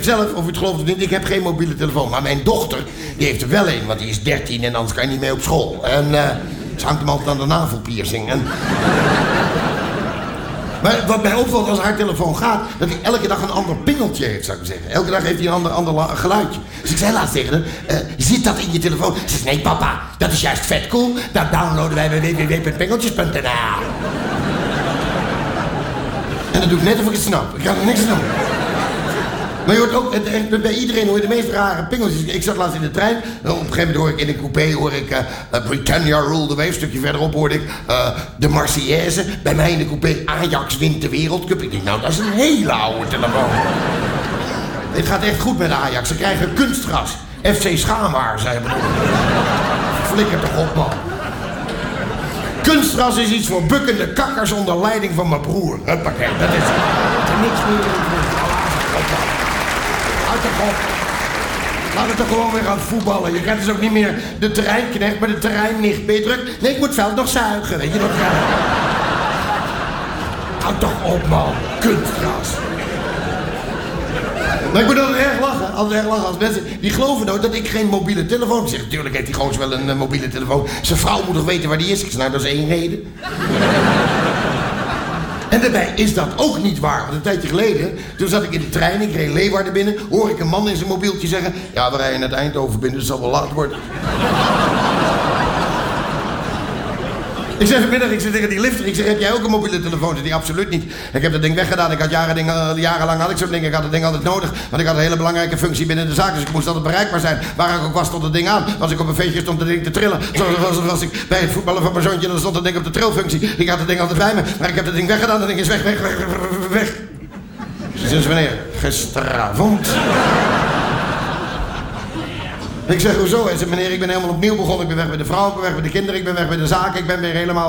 zelf, of u het gelooft of niet, ik heb geen mobiele telefoon. Maar mijn dochter, die heeft er wel een, want die is 13 en anders kan je niet mee op school. En ze hangt hem altijd aan de navelpiercing. Maar wat mij opvalt als haar telefoon gaat, dat hij elke dag een ander pingeltje heeft, zou ik zeggen. Elke dag heeft hij een ander geluidje. Dus ik zei laatst tegen haar, zit dat in je telefoon? Ze zei, nee papa, dat is juist vet cool. Dat downloaden wij bij www.pingeltjes.nl. En dat doe ik net of ik het snap. Ik kan er niks aan doen. Maar je hoort ook, bij iedereen hoor je de meest rare pingeltjes. Ik zat laatst in de trein. Op een gegeven moment hoor ik in een coupé Britannia Rule the Wave. Een stukje verderop hoorde ik de Marseillaise. Bij mij in de coupé Ajax wint de Wereldcup. Ik denk, nou dat is een hele oude telefoon. Het gaat echt goed met Ajax. Ze krijgen kunstgras. FC Schaamhaar, zei we. Flikker toch op, man. Kunstgras is iets voor bukkende kakkers onder leiding van mijn broer. Huppakee, dat is er niks meer in. Houd toch op. Laten we toch gewoon weer gaan voetballen. Je krijgt dus ook niet meer de terreinknecht, maar de terreinnicht. Ben je druk? Nee, ik moet het veld nog zuigen. Weet je dat? Houd toch op, man. Kunstgras. Maar ik moet altijd erg lachen als mensen die geloven nou dat ik geen mobiele telefoon heb. Ik zeg, natuurlijk heeft die gozer wel een mobiele telefoon. Zijn vrouw moet toch weten waar die is? Ik zeg, nou, dat is één reden. En daarbij is dat ook niet waar. Want een tijdje geleden, toen zat ik in de trein, ik reed Leeuwarden binnen, hoor ik een man in zijn mobieltje zeggen, ja, we rijden naar Eindhoven binnen, dus het zal wel laat worden. Ik zeg vanmiddag, ik zeg tegen die lifter, ik zeg, heb jij ook een mobiele telefoon? Zei die, absoluut niet. Ik heb dat ding weggedaan, ik had jarenlang had ik zo'n ding, ik had dat ding altijd nodig, want ik had een hele belangrijke functie binnen de zaak, dus ik moest altijd bereikbaar zijn. Waar ik ook was, stond het ding aan. Als ik op een feestje stond dat ding te trillen, zoals was ik bij het voetballen van mijn zoontje, dan stond dat ding op de trilfunctie. Ik had dat ding altijd bij me, maar ik heb dat ding weggedaan, dat ding is weg. Sinds wanneer? Gisteravond. Ik zeg, hoezo? Hij zegt, meneer, ik ben helemaal opnieuw begonnen. Ik ben weg bij de vrouw, ik ben weg bij de kinderen, ik ben weg bij de zaken, ik ben weer helemaal...